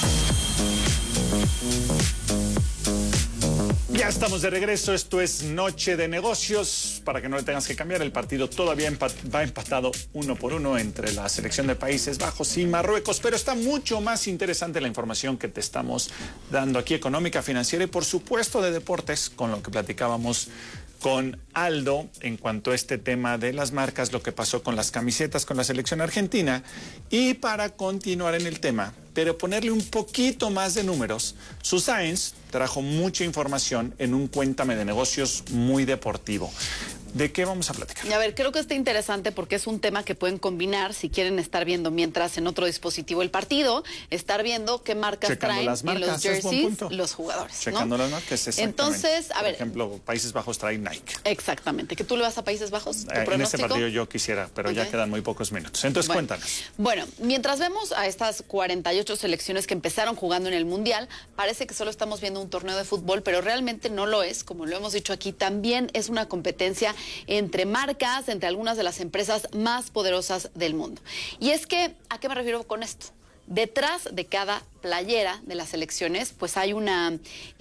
Speaker 2: Ya estamos de regreso, esto es Noche de Negocios. Para que no le tengas que cambiar, el partido todavía empat- va empatado uno por uno entre la selección de Países Bajos y Marruecos, pero está mucho más interesante la información que te estamos dando aquí, económica, financiera y por supuesto de deportes, con lo que platicábamos con Aldo en cuanto a este tema de las marcas, lo que pasó con las camisetas con la selección argentina. Y para continuar en el tema, pero ponerle un poquito más de números, Susaens trajo mucha información en un Cuéntame de Negocios muy deportivo. ¿De qué vamos a platicar?
Speaker 1: A ver, creo que está interesante porque es un tema que pueden combinar si quieren estar viendo mientras en otro dispositivo el partido, estar viendo qué marcas
Speaker 2: Checando
Speaker 1: traen
Speaker 2: las marcas,
Speaker 1: en los
Speaker 2: es buen
Speaker 1: jerseys
Speaker 2: punto.
Speaker 1: los jugadores, ¿no?
Speaker 2: Checando las marcas, exactamente.
Speaker 1: Entonces, a
Speaker 2: Por
Speaker 1: ver.
Speaker 2: ejemplo, Países Bajos trae Nike.
Speaker 1: Exactamente. ¿Que tú le vas a Países Bajos? ¿Tu
Speaker 2: Eh, en
Speaker 1: pronóstico?
Speaker 2: este partido yo quisiera, pero
Speaker 1: Ok.
Speaker 2: ya quedan muy pocos minutos. Entonces,
Speaker 1: Bueno.
Speaker 2: cuéntanos.
Speaker 1: Bueno, mientras vemos a estas cuarenta y ocho selecciones que empezaron jugando en el Mundial, parece que solo estamos viendo un torneo de fútbol, pero realmente no lo es, como lo hemos dicho aquí, también es una competencia entre marcas, entre algunas de las empresas más poderosas del mundo. Y es que, ¿a qué me refiero con esto? Detrás de cada playera de las selecciones, pues hay una,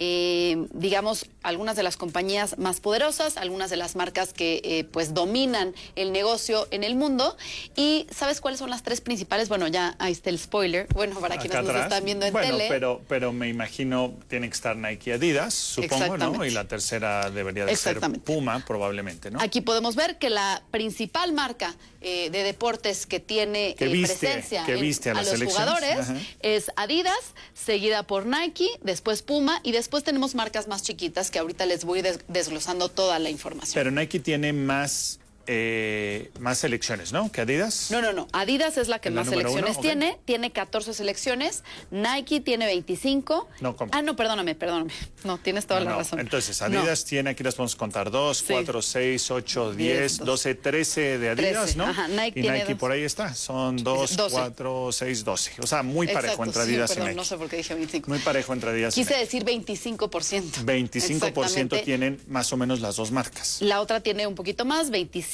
Speaker 1: eh, digamos, algunas de las compañías más poderosas, algunas de las marcas que eh, pues dominan el negocio en el mundo. Y ¿sabes cuáles son las tres principales? Bueno, ya ahí está el spoiler, bueno, para
Speaker 2: Acá
Speaker 1: quienes nos
Speaker 2: atrás.
Speaker 1: están viendo en
Speaker 2: bueno,
Speaker 1: tele.
Speaker 2: pero, pero me imagino tiene que estar Nike y Adidas, supongo, ¿no?
Speaker 1: Exactamente.
Speaker 2: Y la tercera debería de ser
Speaker 1: Exactamente.
Speaker 2: Puma, probablemente, ¿no?
Speaker 1: Aquí podemos ver que la principal marca eh, de deportes que tiene
Speaker 2: Que
Speaker 1: eh,
Speaker 2: viste,
Speaker 1: presencia
Speaker 2: que
Speaker 1: en-
Speaker 2: viste a las
Speaker 1: los
Speaker 2: selecciones.
Speaker 1: jugadores
Speaker 2: Ajá.
Speaker 1: es Adidas, seguida por Nike, después Puma y después tenemos marcas más chiquitas que ahorita les voy des- desglosando toda la información.
Speaker 2: Pero Nike tiene más, eh, más selecciones, ¿no? ¿Que Adidas?
Speaker 1: No, no, no. Adidas es la que
Speaker 2: ¿Es la
Speaker 1: más
Speaker 2: número
Speaker 1: selecciones
Speaker 2: uno? Ok.
Speaker 1: tiene. Tiene catorce selecciones. Nike tiene veinticinco.
Speaker 2: No, ¿cómo?
Speaker 1: Ah, no, perdóname, perdóname. No, tienes toda
Speaker 2: No,
Speaker 1: la
Speaker 2: no.
Speaker 1: razón.
Speaker 2: Entonces,
Speaker 1: No.
Speaker 2: Adidas tiene, aquí las podemos contar, dos,
Speaker 1: Sí.
Speaker 2: cuatro, seis, ocho,
Speaker 1: Diez,
Speaker 2: diez,
Speaker 1: doce.
Speaker 2: doce, trece de Adidas,
Speaker 1: trece.
Speaker 2: ¿no?
Speaker 1: Ajá, Nike
Speaker 2: y
Speaker 1: tiene
Speaker 2: Nike
Speaker 1: dos.
Speaker 2: por ahí está. Son dos,
Speaker 1: doce.
Speaker 2: cuatro, seis, doce. O sea, muy parejo
Speaker 1: Exacto,
Speaker 2: entre
Speaker 1: sí,
Speaker 2: Adidas
Speaker 1: perdón,
Speaker 2: y Nike.
Speaker 1: no sé por qué dije veinticinco.
Speaker 2: Muy parejo entre Adidas y
Speaker 1: Quise
Speaker 2: Nike.
Speaker 1: decir veinticinco por ciento.
Speaker 2: veinticinco por ciento
Speaker 1: Exactamente.
Speaker 2: tienen más o menos las dos marcas.
Speaker 1: La otra tiene un poquito más, veintisiete.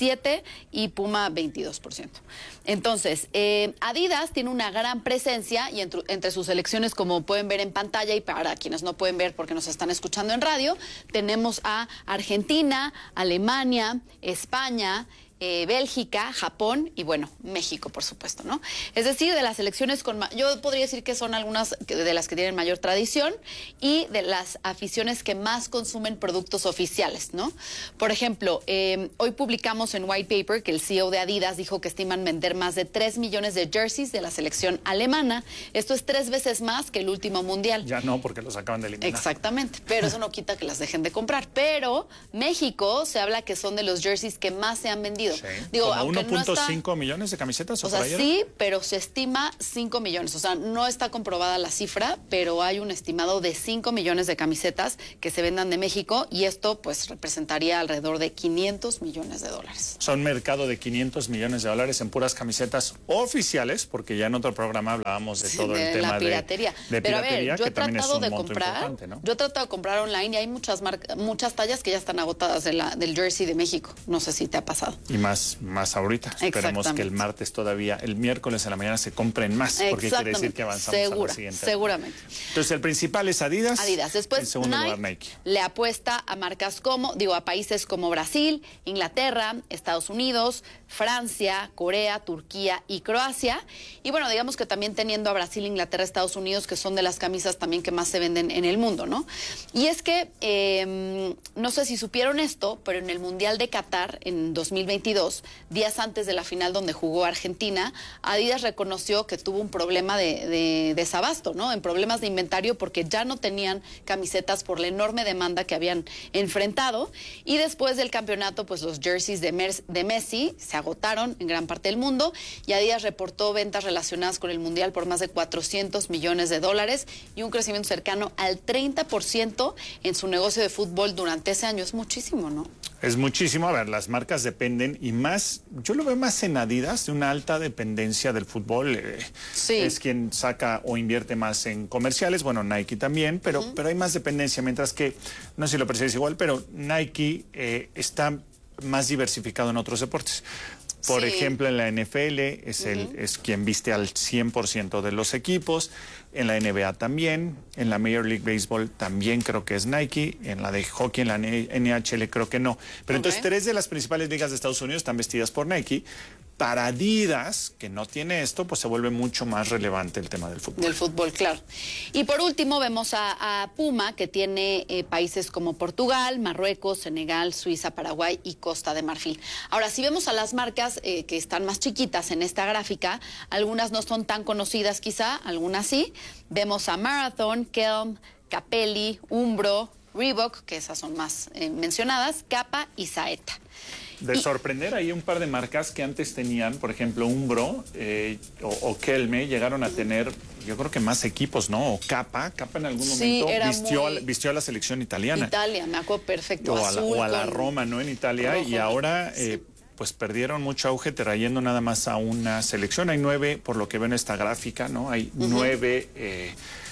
Speaker 1: diecisiete y Puma veintidós por ciento. Entonces, eh, Adidas tiene una gran presencia y entre, entre sus selecciones, como pueden ver en pantalla y para quienes no pueden ver porque nos están escuchando en radio, tenemos a Argentina, Alemania, España, Eh, Bélgica, Japón y, bueno, México, por supuesto, ¿no? Es decir, de las selecciones con... Yo podría decir que son algunas de las que tienen mayor tradición y de las aficiones que más consumen productos oficiales, ¿no? Por ejemplo, eh, hoy publicamos en White Paper que el C E O de Adidas dijo que estiman vender más de tres millones de jerseys de la selección alemana. Esto es tres veces más que el último mundial.
Speaker 2: Ya no, porque los acaban de eliminar.
Speaker 1: Exactamente, pero eso no quita que las dejen de comprar. Pero México se habla que son de los jerseys que más se han vendido.
Speaker 2: Sí.
Speaker 1: Digo,
Speaker 2: ¿Como uno punto cinco
Speaker 1: no
Speaker 2: millones de camisetas?
Speaker 1: O sea, sí, pero se estima cinco millones. O sea, no está comprobada la cifra, pero hay un estimado de cinco millones de camisetas que se vendan de México y esto pues representaría alrededor de quinientos millones de dólares.
Speaker 2: O sea, un mercado de quinientos millones de dólares en puras camisetas oficiales, porque ya en otro programa hablábamos de todo
Speaker 1: de
Speaker 2: el tema
Speaker 1: la piratería.
Speaker 2: de, de
Speaker 1: pero
Speaker 2: piratería,
Speaker 1: a ver, yo
Speaker 2: que
Speaker 1: he
Speaker 2: también es
Speaker 1: tratado
Speaker 2: un
Speaker 1: de
Speaker 2: monto
Speaker 1: comprar,
Speaker 2: importante, ¿no?
Speaker 1: yo he tratado de comprar online y hay muchas marcas, muchas tallas que ya están agotadas de la, del jersey de México. No sé si te ha pasado.
Speaker 2: Y más, más ahorita. Esperemos que el martes todavía, el miércoles en la mañana se compren más, porque quiere decir que avanzamos
Speaker 1: Segura,
Speaker 2: a la siguiente.
Speaker 1: Seguramente.
Speaker 2: Entonces, el principal es Adidas.
Speaker 1: Adidas. Después,
Speaker 2: en segundo
Speaker 1: Nike,
Speaker 2: lugar, Nike.
Speaker 1: Le apuesta a marcas como, digo, a países como Brasil, Inglaterra, Estados Unidos, Francia, Corea, Turquía y Croacia. Y bueno, digamos que también teniendo a Brasil, Inglaterra, Estados Unidos, que son de las camisas también que más se venden en el mundo, ¿no? Y es que, eh, no sé si supieron esto, pero en el Mundial de Qatar, en dos mil veintidós, días antes de la final donde jugó Argentina, Adidas reconoció que tuvo un problema de, de desabasto, ¿no? En problemas de inventario porque ya no tenían camisetas por la enorme demanda que habían enfrentado. Y después del campeonato, pues los jerseys de, Mer de Messi se agotaron en gran parte del mundo y Adidas reportó ventas relacionadas con el Mundial por más de cuatrocientos millones de dólares y un crecimiento cercano al treinta por ciento en su negocio de fútbol durante ese año. Es muchísimo, ¿no?
Speaker 2: Es muchísimo. A ver, las marcas dependen y más, yo lo veo más en Adidas, de una alta dependencia del fútbol. Eh,
Speaker 1: sí.
Speaker 2: Es quien saca o invierte más en comerciales, bueno, Nike también, pero, uh-huh. pero hay más dependencia, mientras que, no sé si lo percibes igual, pero Nike eh, está más diversificado en otros deportes. Por sí. ejemplo, en la N F L es, uh-huh. el, es quien viste al cien por ciento de los equipos, en la N B A también, en la Major League Baseball también creo que es Nike, en la de hockey, en la N H L creo que no. Pero okay. entonces tres de las principales ligas de Estados Unidos están vestidas por Nike. Para Adidas, que no tiene esto, pues se vuelve mucho más relevante el tema del fútbol.
Speaker 1: Del fútbol, claro. Y por último vemos a, a Puma, que tiene eh, países como Portugal, Marruecos, Senegal, Suiza, Paraguay y Costa de Marfil. Ahora, si vemos a las marcas eh, que están más chiquitas en esta gráfica, algunas no son tan conocidas quizá, algunas sí. Vemos a Marathon, Kelm, Capelli, Umbro, Reebok, que esas son más eh, mencionadas, Kappa y Saeta.
Speaker 2: De y, sorprender, hay un par de marcas que antes tenían, por ejemplo, Umbro eh, o, o Kelme, llegaron a tener, yo creo que más equipos, ¿no? O Kappa, Kappa en algún
Speaker 1: sí,
Speaker 2: momento vistió,
Speaker 1: muy...
Speaker 2: a, vistió a la selección italiana.
Speaker 1: Italia, me acuerdo perfecto.
Speaker 2: O,
Speaker 1: azul,
Speaker 2: a, la, o a la
Speaker 1: con...
Speaker 2: Roma, ¿no? En Italia, rojo, y ahora... Sí. Eh, pues perdieron mucho auge trayendo nada más a una selección. Hay nueve, por lo que veo en esta gráfica, ¿no? Hay uh-huh. nueve eh,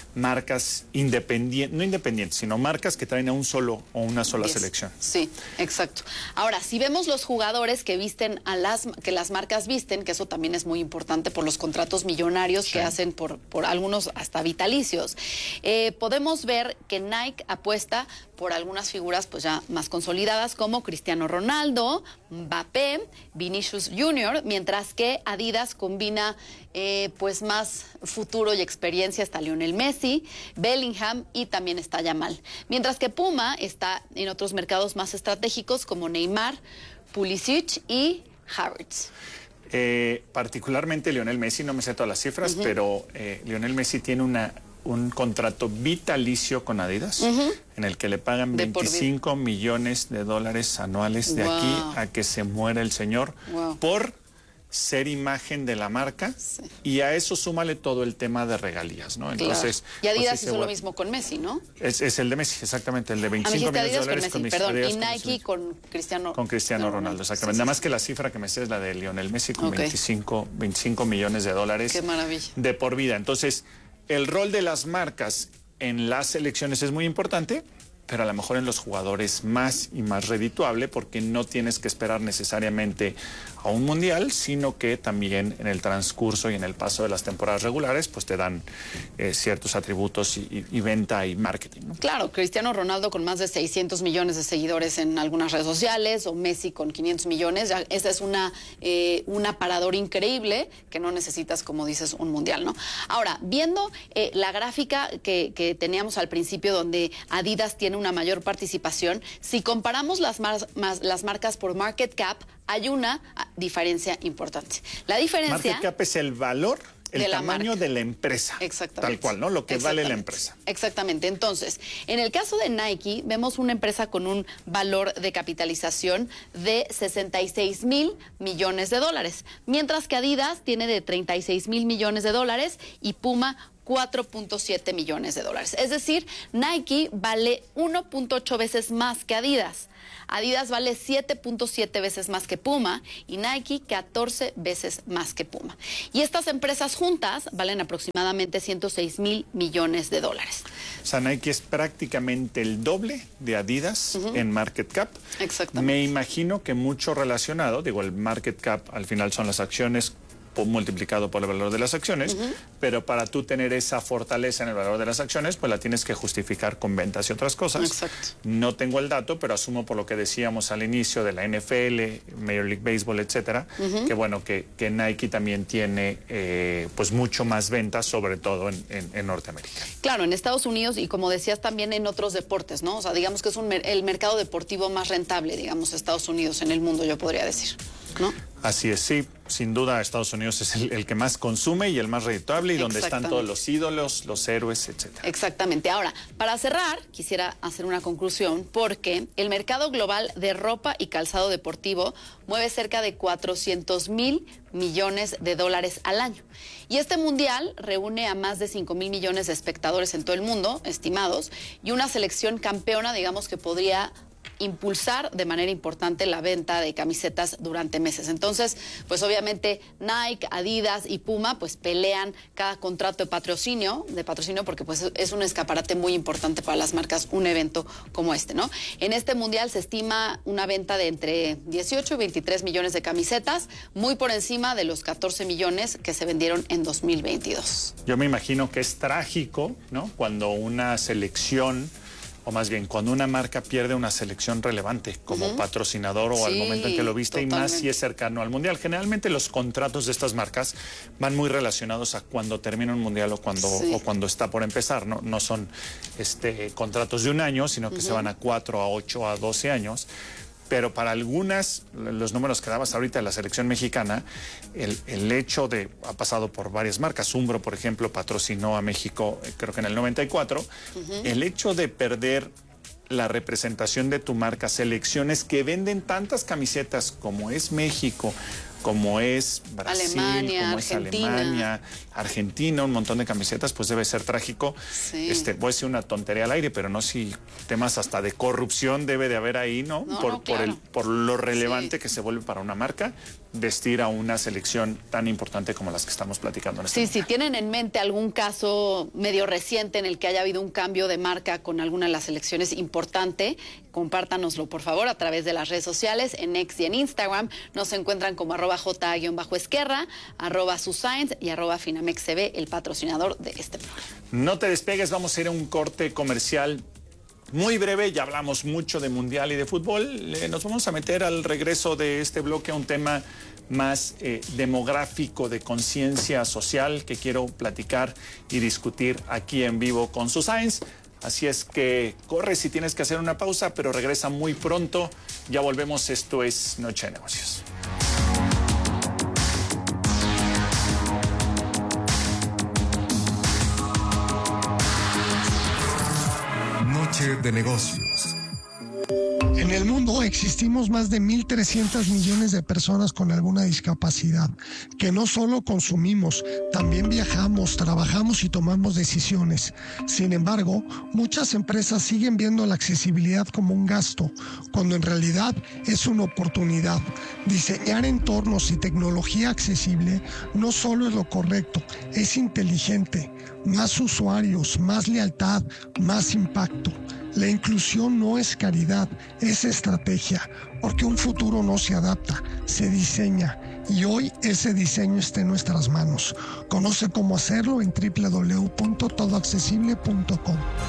Speaker 2: marcas independientes, no independientes, sino marcas que traen a un solo o una sola
Speaker 1: Yes.
Speaker 2: selección.
Speaker 1: Sí, exacto. Ahora, si vemos los jugadores que visten a las, que las marcas visten, que eso también es muy importante por los contratos millonarios sí. que hacen por, por algunos hasta vitalicios, eh, podemos ver que Nike apuesta por algunas figuras pues ya más consolidadas como Cristiano Ronaldo, Mbappé, Vinicius junior, mientras que Adidas combina eh, pues más futuro y experiencia, está Lionel Messi, Bellingham y también está Yamal. Mientras que Puma está en otros mercados más estratégicos como Neymar, Pulisic y Havertz.
Speaker 2: Eh, particularmente Lionel Messi, no me sé todas las cifras, uh-huh. pero eh, Lionel Messi tiene una un contrato vitalicio con Adidas, uh-huh. en el que le pagan de veinticinco millones de dólares anuales de wow. aquí a que se muera el señor wow. por ser imagen de la marca sí. y a eso súmale todo el tema de regalías, ¿no? Entonces,
Speaker 1: claro. Y Adidas
Speaker 2: pues, sí
Speaker 1: hizo lo mismo con Messi, ¿no?
Speaker 2: Es, es el de Messi, exactamente, el de veinticinco millones de dólares
Speaker 1: con Messi,
Speaker 2: con
Speaker 1: perdón,
Speaker 2: Adidas,
Speaker 1: y Nike con, con Cristiano
Speaker 2: con Cristiano Ronaldo, Ronaldo exactamente. Sí, sí, Nada más que la cifra que me sé es la de Lionel Messi con okay. veinticinco, veinticinco millones de dólares.
Speaker 1: Qué maravilla.
Speaker 2: De por vida. Entonces, el rol de las marcas en las selecciones es muy importante, pero a lo mejor en los jugadores más y más redituable, porque no tienes que esperar necesariamente a un mundial, sino que también en el transcurso y en el paso de las temporadas regulares, pues te dan eh, ciertos atributos y, y, y venta y marketing, ¿no?
Speaker 1: Claro, Cristiano Ronaldo con más de seiscientos millones de seguidores en algunas redes sociales, o Messi con quinientos millones, ya, esa es una, eh, un aparador increíble que no necesitas, como dices, un mundial, ¿no? Ahora, viendo eh, la gráfica que, que teníamos al principio, donde Adidas tiene una mayor participación, si comparamos las, mar más, las marcas por market cap, hay una diferencia importante. La diferencia...
Speaker 2: Market cap es el valor, el
Speaker 1: de la
Speaker 2: tamaño
Speaker 1: marca.
Speaker 2: de la empresa.
Speaker 1: Exactamente.
Speaker 2: Tal cual, ¿no? Lo que vale la empresa.
Speaker 1: Exactamente. Entonces, en el caso de Nike, vemos una empresa con un valor de capitalización de sesenta y seis mil millones de dólares, mientras que Adidas tiene de treinta y seis mil millones de dólares y Puma cuatro punto siete millones de dólares. Es decir, Nike vale uno punto ocho veces más que Adidas. Adidas vale siete punto siete veces más que Puma y Nike catorce veces más que Puma. Y estas empresas juntas valen aproximadamente ciento seis mil millones de dólares.
Speaker 2: O sea, Nike es prácticamente el doble de Adidas uh-huh. en market cap.
Speaker 1: Exactamente.
Speaker 2: Me imagino que mucho relacionado, digo, el market cap al final son las acciones multiplicado por el valor de las acciones, uh-huh. pero para tú tener esa fortaleza en el valor de las acciones, pues la tienes que justificar con ventas y otras cosas.
Speaker 1: Exacto.
Speaker 2: No tengo el dato, pero asumo por lo que decíamos al inicio de la N F L, Major League Baseball, etcétera, uh-huh. que bueno, que, que Nike también tiene eh, pues mucho más ventas, sobre todo en, en, en Norteamérica.
Speaker 1: Claro, en Estados Unidos y como decías también en otros deportes, ¿no? O sea, digamos que es un, el mercado deportivo más rentable, digamos, Estados Unidos en el mundo, yo podría decir, ¿no?
Speaker 2: Así es, sí, sin duda Estados Unidos es el, el que más consume y el más redituable y donde están todos los ídolos, los héroes, etcétera.
Speaker 1: Exactamente. Ahora, para cerrar, quisiera hacer una conclusión porque el mercado global de ropa y calzado deportivo mueve cerca de cuatrocientos mil millones de dólares al año. Y este mundial reúne a más de cinco mil millones de espectadores en todo el mundo, estimados, y una selección campeona, digamos, que podría impulsar de manera importante la venta de camisetas durante meses. Entonces, pues obviamente Nike, Adidas y Puma pues pelean cada contrato de patrocinio, de patrocinio porque pues es un escaparate muy importante para las marcas un evento como este, ¿no? En este mundial se estima una venta de entre dieciocho y veintitrés millones de camisetas, muy por encima de los catorce millones que se vendieron en dos mil veintidós.
Speaker 2: Yo me imagino que es trágico, ¿no? Cuando una selección, o más bien, cuando una marca pierde una selección relevante como uh-huh. patrocinador o sí, al momento en que lo viste, totalmente. Y más si es cercano al mundial. Generalmente los contratos de estas marcas van muy relacionados a cuando termina un mundial o cuando, sí. o cuando está por empezar, ¿no? No son este, contratos de un año, sino que uh-huh. se van a cuatro, a ocho, a doce años. Pero para algunas, los números que dabas ahorita de la selección mexicana, el, el hecho de, ha pasado por varias marcas, Umbro, por ejemplo, patrocinó a México, creo que en el noventa y cuatro, uh-huh. el hecho de perder la representación de tu marca, selecciones que venden tantas camisetas como es México, como es Brasil,
Speaker 1: Alemania,
Speaker 2: como
Speaker 1: Argentina.
Speaker 2: es Alemania, Argentina, un montón de camisetas, pues debe ser trágico.
Speaker 1: Sí.
Speaker 2: Este, voy a decir una tontería al aire, pero no si temas hasta de corrupción debe de haber ahí, ¿no?
Speaker 1: No,
Speaker 2: por,
Speaker 1: no,
Speaker 2: por,
Speaker 1: claro.
Speaker 2: el, por lo relevante
Speaker 1: sí.
Speaker 2: que se vuelve para una marca vestir a una selección tan importante como las que estamos platicando en este
Speaker 1: Sí,
Speaker 2: momento.
Speaker 1: si tienen en mente algún caso medio reciente en el que haya habido un cambio de marca con alguna de las selecciones importante, compártanoslo por favor a través de las redes sociales, en X y en Instagram. Nos encuentran como arroba J-Esquerra, arroba Susainz y arroba FinamexCB, el patrocinador de este programa.
Speaker 2: No te despegues, vamos a ir a un corte comercial muy breve. Ya hablamos mucho de mundial y de fútbol. Eh, nos vamos a meter al regreso de este bloque a un tema más eh, demográfico, de conciencia social, que quiero platicar y discutir aquí en vivo con Susainz. Así es que corre si tienes que hacer una pausa, pero regresa muy pronto. Ya volvemos, esto es Noche de Negocios.
Speaker 3: Noche de Negocios.
Speaker 18: En el mundo existimos más de mil trescientos millones de personas con alguna discapacidad, que no solo consumimos, también viajamos, trabajamos y tomamos decisiones. Sin embargo, muchas empresas siguen viendo la accesibilidad como un gasto, cuando en realidad es una oportunidad. Diseñar entornos y tecnología accesible no solo es lo correcto, es inteligente. Más usuarios, más lealtad, más impacto. La inclusión no es caridad, es estrategia, porque un futuro no se adapta, se diseña. Y hoy ese diseño está en nuestras manos. Conoce cómo hacerlo en doble u doble u doble u punto todo accesible punto com.